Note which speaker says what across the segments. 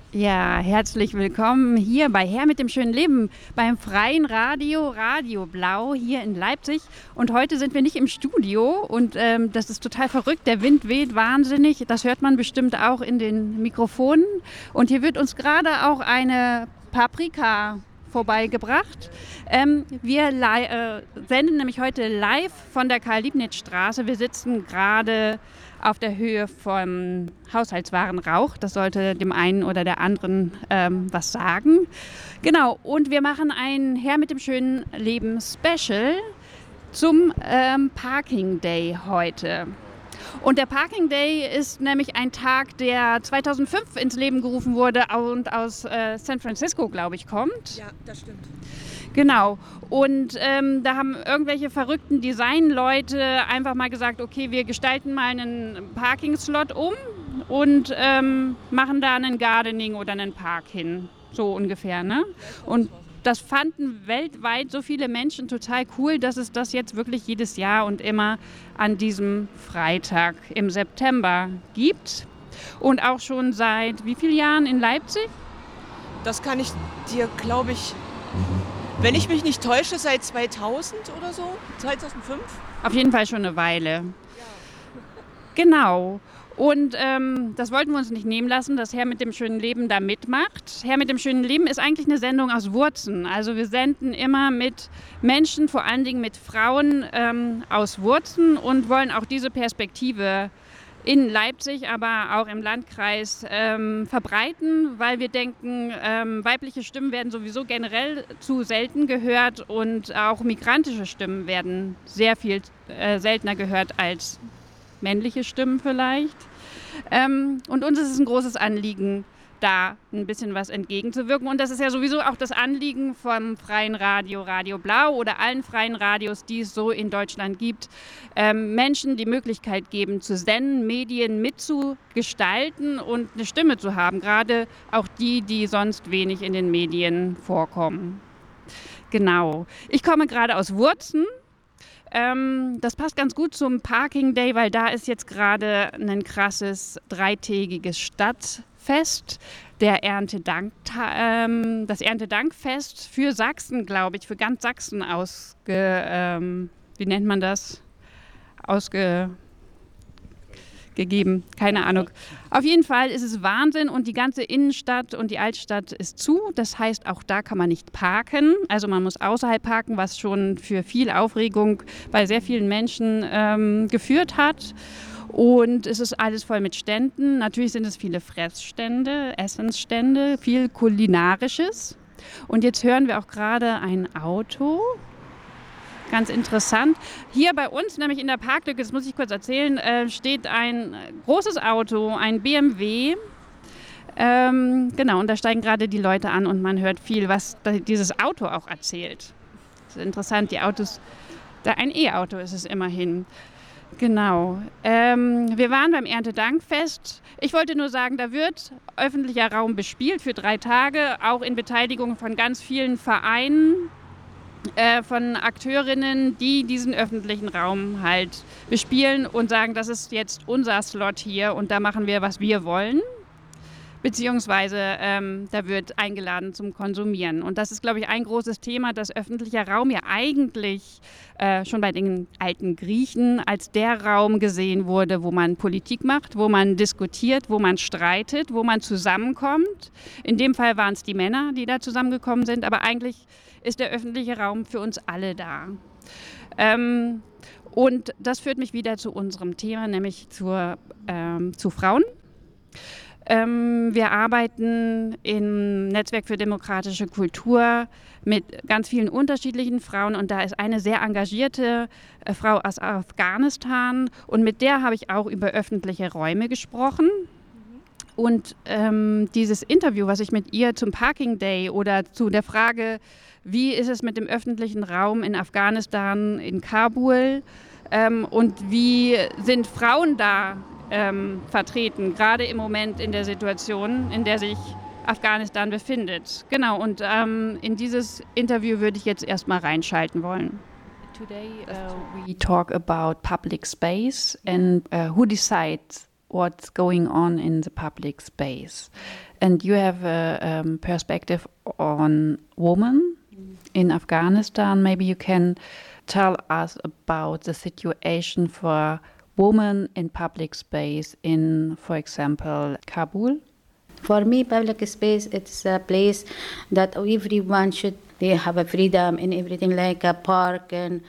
Speaker 1: Ja, herzlich willkommen hier bei Her mit dem schönen Leben beim freien Radio, Radio Blau hier in Leipzig. Und heute sind wir nicht im Studio und das ist total verrückt. Der Wind weht wahnsinnig. Das hört man bestimmt auch in den Mikrofonen. Und hier wird uns gerade auch eine Paprika vorbeigebracht. Wir senden nämlich heute live von der Karl-Liebknecht-Straße. Wir sitzen gerade auf der Höhe vom Haushaltswarenrauch. Das sollte dem einen oder der anderen was sagen. Genau, und wir machen ein Her mit dem schönen Leben Special zum Parking Day heute. Und der Parking Day ist nämlich ein Tag, der 2005 ins Leben gerufen wurde und aus San Francisco, glaube ich, kommt.
Speaker 2: Ja, das stimmt.
Speaker 1: Genau. Und da haben irgendwelche verrückten Designleute einfach mal gesagt, okay, wir gestalten mal einen Parking-Slot um und machen da einen Gardening oder einen Park hin. So ungefähr, ne? Und das fanden weltweit so viele Menschen total cool, dass es das jetzt wirklich jedes Jahr und immer an diesem Freitag im September gibt. Und auch schon seit wie vielen Jahren in Leipzig?
Speaker 2: Das kann ich dir, glaube ich, wenn ich mich nicht täusche, seit 2000 oder so, 2005.
Speaker 1: Auf jeden Fall schon eine Weile. Ja. Genau. Und das wollten wir uns nicht nehmen lassen, dass Her mit dem schönen Leben da mitmacht. Her mit dem schönen Leben ist eigentlich eine Sendung aus Wurzen. Also wir senden immer mit Menschen, vor allen Dingen mit Frauen aus Wurzen und wollen auch diese Perspektive in Leipzig, aber auch im Landkreis verbreiten, weil wir denken, weibliche Stimmen werden sowieso generell zu selten gehört und auch migrantische Stimmen werden sehr viel seltener gehört als männliche Stimmen vielleicht. Und uns ist es ein großes Anliegen, da ein bisschen was entgegenzuwirken. Und das ist ja sowieso auch das Anliegen vom freien Radio, Radio Blau oder allen freien Radios, die es so in Deutschland gibt, Menschen die Möglichkeit geben, zu senden, Medien mitzugestalten und eine Stimme zu haben. Gerade auch die, die sonst wenig in den Medien vorkommen. Genau. Ich komme gerade aus Wurzen. Das passt ganz gut zum Parking Day, weil da ist jetzt gerade ein krasses dreitägiges Stadtfest, das Erntedankfest für Sachsen, glaube ich, für ganz Sachsen wie nennt man das? Gegeben, keine Ahnung. Auf jeden Fall ist es Wahnsinn und die ganze Innenstadt und die Altstadt ist zu. Das heißt, auch da kann man nicht parken. Also man muss außerhalb parken, was schon für viel Aufregung bei sehr vielen Menschen geführt hat. Und es ist alles voll mit Ständen. Natürlich sind es viele Fressstände, Essensstände, viel Kulinarisches. Und jetzt hören wir auch gerade ein Auto. Ganz interessant. Hier bei uns, nämlich in der Parklücke, das muss ich kurz erzählen, steht ein großes Auto, ein BMW. Genau, und da steigen gerade die Leute an und man hört viel, was dieses Auto auch erzählt. Das ist interessant, die Autos, ein E-Auto ist es immerhin. Genau. Wir waren beim Erntedankfest. Ich wollte nur sagen, da wird öffentlicher Raum bespielt für 3 Tage, auch in Beteiligung von ganz vielen Vereinen, von Akteurinnen, die diesen öffentlichen Raum halt bespielen und sagen, das ist jetzt unser Slot hier und da machen wir, was wir wollen. Beziehungsweise da wird eingeladen zum Konsumieren. Und das ist, glaube ich, ein großes Thema, dass öffentlicher Raum ja eigentlich schon bei den alten Griechen als der Raum gesehen wurde, wo man Politik macht, wo man diskutiert, wo man streitet, wo man zusammenkommt. In dem Fall waren es die Männer, die da zusammengekommen sind, aber eigentlich ist der öffentliche Raum für uns alle da. Und das führt mich wieder zu unserem Thema, nämlich zu Frauen. Wir arbeiten im Netzwerk für demokratische Kultur mit ganz vielen unterschiedlichen Frauen und da ist eine sehr engagierte Frau aus Afghanistan und mit der habe ich auch über öffentliche Räume gesprochen. Und dieses Interview, was ich mit ihr zum Parking Day oder zu der Frage, wie ist es mit dem öffentlichen Raum in Afghanistan, in Kabul und wie sind Frauen da vertreten, gerade im Moment in der Situation, in der sich Afghanistan befindet. Genau, und in dieses Interview würde ich jetzt erstmal reinschalten wollen. Today we talk about public space and who decides what's going on in the public space. And you have a perspective on women in Afghanistan. Maybe you can tell us about the situation for women in public space in, for example, Kabul.
Speaker 3: For me, public space, it's a place that everyone should they have a freedom in everything, like a park and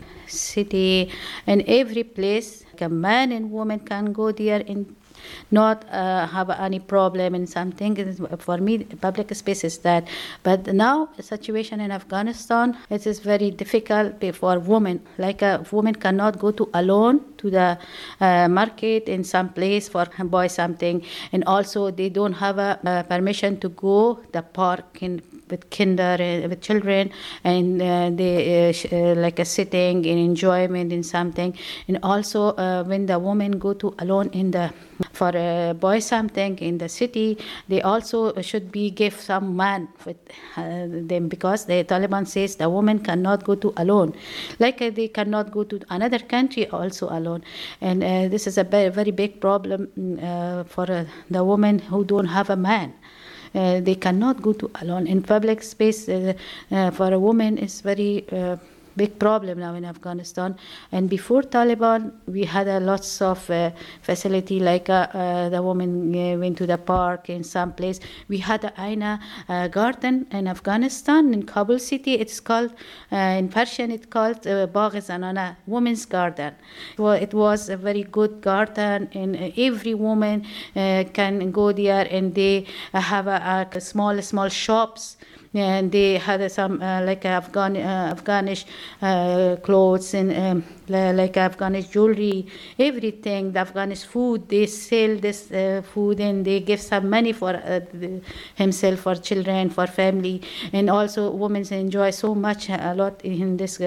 Speaker 3: city and every place. Like a man and woman can go there and not have any problem in something. For me, public space is that. But now, the situation in Afghanistan, it is very difficult for women. Like a woman cannot go to alone to the market in some place for buy something, and also they don't have a permission to go the park with with children, and they like a sitting and enjoyment in something. And also when the women go to alone in the for buy something in the city, they also should be give some man with them, because the Taliban says the woman cannot go to alone, like they cannot go to another country also alone. And this is a very big problem for the women who don't have a man. They cannot go to alone in public space. For a woman, is very big problem now in Afghanistan. And before Taliban, we had lots of facility, like the woman went to the park in some place. We had a Aina garden in Afghanistan, in Kabul city. It's called, in Persian, it's called Bagh-e-Zanana, women's garden. Well, it was a very good garden, and every woman can go there, and they have a small shops. And they had some like Afghanish clothes and like Afghanish jewelry, everything. The Afghanish food, they sell this food, and they give some money for himself, for children, for family. And also women enjoy so much, a lot in this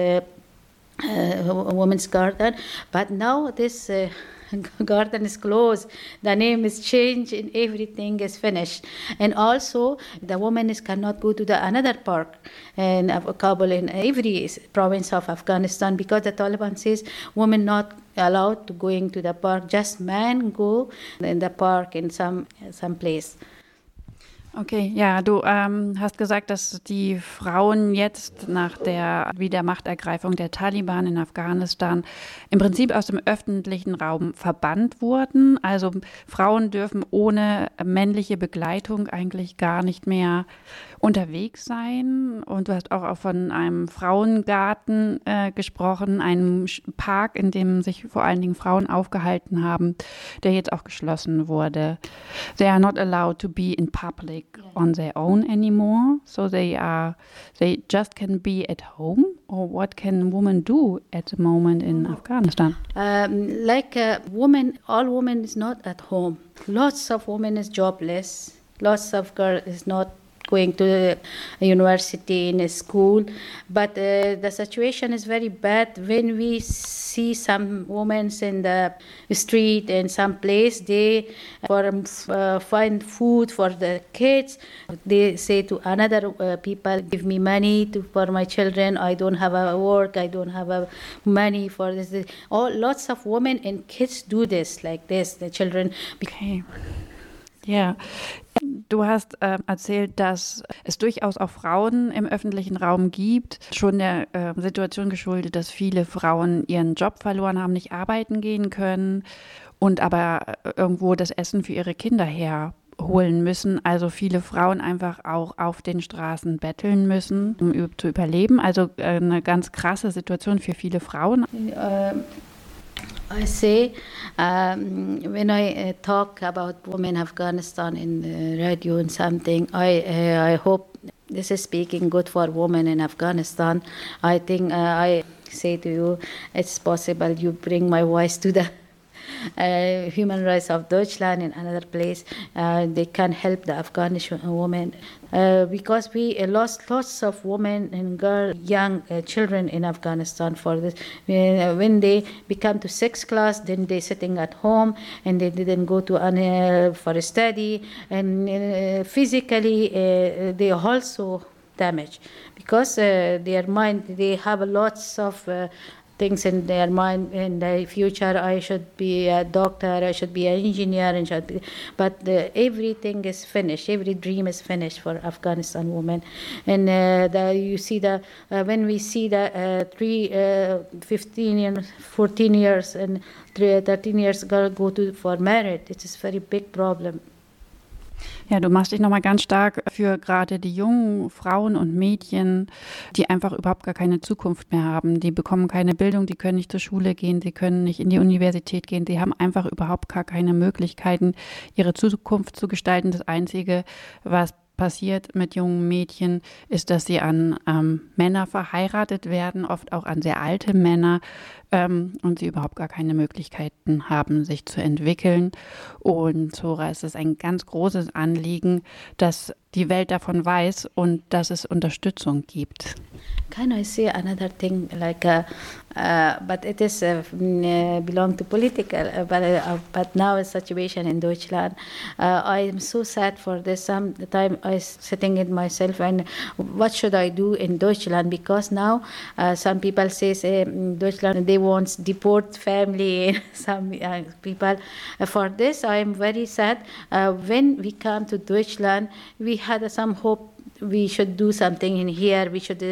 Speaker 3: women's garden. But now this garden is closed, the name is changed, and everything is finished. And also the women cannot go to the another park in Kabul, in every province of Afghanistan, because the Taliban says women not allowed to going to the park, just men go in the park in some place.
Speaker 1: Okay, ja, du hast gesagt, dass die Frauen jetzt nach der Wiedermachtergreifung der Taliban in Afghanistan im Prinzip aus dem öffentlichen Raum verbannt wurden. Also Frauen dürfen ohne männliche Begleitung eigentlich gar nicht mehr unterwegs sein. Und du hast auch von einem Frauengarten gesprochen, einem Park, in dem sich vor allen Dingen Frauen aufgehalten haben, der jetzt auch geschlossen wurde. They are not allowed to be in public on their own anymore, so they just can be at home. Or what can women do at the moment in Afghanistan?
Speaker 3: Like women, all women is not at home. Lots of women is jobless. Lots of girls is not going to the university, in a school. But the situation is very bad when we see some women in the street in some place. They find food for the kids. They say to another people, give me money for my children. I don't have a work. I don't have money for this. Lots of women and kids do this, like this, the children.
Speaker 1: Okay. Ja, du hast erzählt, dass es durchaus auch Frauen im öffentlichen Raum gibt, schon der Situation geschuldet, dass viele Frauen ihren Job verloren haben, nicht arbeiten gehen können und aber irgendwo das Essen für ihre Kinder herholen müssen. Also viele Frauen einfach auch auf den Straßen betteln müssen, um zu überleben. Also eine ganz krasse Situation für viele Frauen.
Speaker 3: I say, when I talk about women in Afghanistan in the radio and something, I hope this is speaking good for women in Afghanistan. I think I say to you, it's possible you bring my voice to the Human Rights of Deutschland in another place. They can help the Afghanistan women because we lost lots of women and girls, young children in Afghanistan for this. When they become to 6th class, then they sitting at home and they didn't go to for a study, and physically they also damaged because their mind, they have lots of things in their mind in the future. I should be a doctor, I should be an engineer, but everything is finished. Every dream is finished for Afghanistan women. And you see when we see the 15 years, 14 years and 13 years girl go for marriage, it is a very big problem.
Speaker 1: Ja, du machst dich nochmal ganz stark für gerade die jungen Frauen und Mädchen, die einfach überhaupt gar keine Zukunft mehr haben. Die bekommen keine Bildung, die können nicht zur Schule gehen, die können nicht in die Universität gehen. Die haben einfach überhaupt gar keine Möglichkeiten, ihre Zukunft zu gestalten. Das Einzige, was passiert mit jungen Mädchen, ist, dass sie an Männer verheiratet werden, oft auch an sehr alte Männer, und sie überhaupt gar keine Möglichkeiten haben, sich zu entwickeln. Und Zora, es ist ein ganz großes Anliegen, dass die Welt davon weiß und dass es Unterstützung gibt.
Speaker 3: Can I say another thing but it is belong to political, but now a situation in Deutschland. I am so sad for this. Sometimes I sitting in myself and what should I do in Deutschland? Because now some people say in Deutschland they want deport family. Some people for this I am very sad. When we come to Deutschland, we had some hope. We should do something in here. We should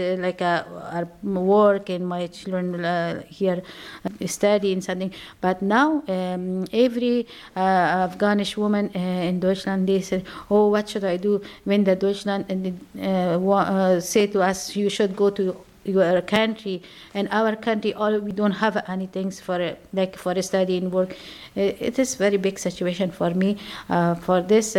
Speaker 3: work, and my children here study in something. But now every Afghanish woman in Deutschland, they say, "Oh, what should I do?" When the Deutschland say to us, "You should go to your country," and our country, we don't have anything for study and work. It is very big situation for me. For this.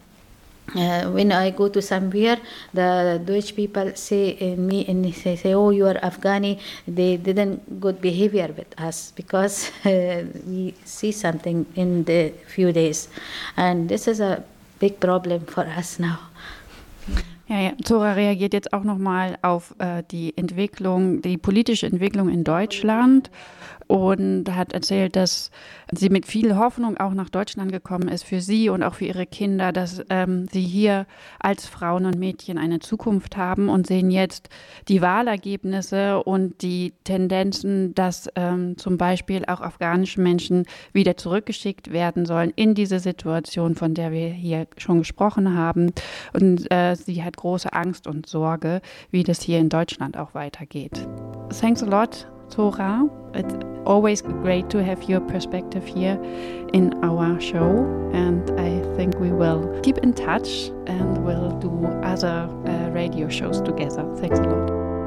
Speaker 3: When I go to somewhere, the Deutsch people say me and they say, "Oh, you are Afghani." They didn't good behavior with us because we see something in the few days, and this is a big problem for us now.
Speaker 1: Ja, Zora reagiert jetzt auch nochmal auf die politische Entwicklung in Deutschland und hat erzählt, dass sie mit viel Hoffnung auch nach Deutschland gekommen ist für sie und auch für ihre Kinder, dass sie hier als Frauen und Mädchen eine Zukunft haben und sehen jetzt die Wahlergebnisse und die Tendenzen, dass zum Beispiel auch afghanische Menschen wieder zurückgeschickt werden sollen in diese Situation, von der wir hier schon gesprochen haben. Und sie hat große Angst und Sorge, wie das hier in Deutschland auch weitergeht. Thanks a lot, Zora. It's always great to have your perspective here in our show, and I think we will keep in touch and we'll do other radio shows together. Thanks a lot.